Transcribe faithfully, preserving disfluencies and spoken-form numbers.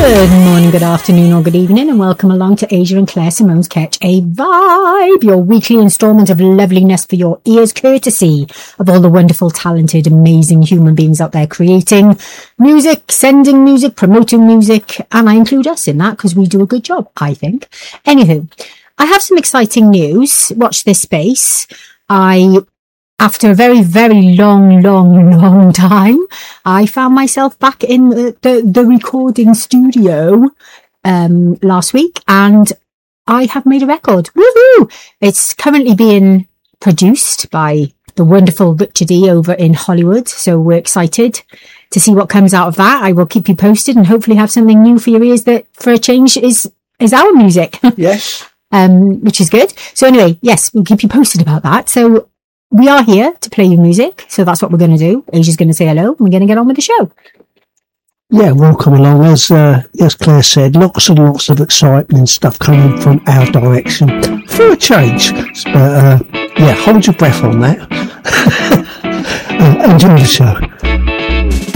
Good morning, good afternoon, or good evening, and welcome along to Asia and Claire Simone's Catch a Vibe, your weekly instalment of loveliness for your ears, courtesy of all the wonderful, talented, amazing human beings out there creating music, sending music, promoting music, and I include us in that because we do a good job, I think. Anywho, I have some exciting news. Watch this space. I... After a very, very long, long, long time, I found myself back in the, the, the recording studio um, last week, and I have made a record. Woohoo! It's currently being produced by the wonderful Richard E over in Hollywood, so we're excited to see what comes out of that. I will keep you posted and hopefully have something new for your ears that, for a change, is is our music. Yes. um, which is good. So anyway, yes, we'll keep you posted about that. So we are here to play you music, so that's what we're going to do. Asia's going to say hello, and we're going to get on with the show. Yeah, welcome along. As uh, as Claire said, lots and lots of excitement and stuff coming from our direction for a change. But uh, yeah, hold your breath on that. uh, enjoy the show.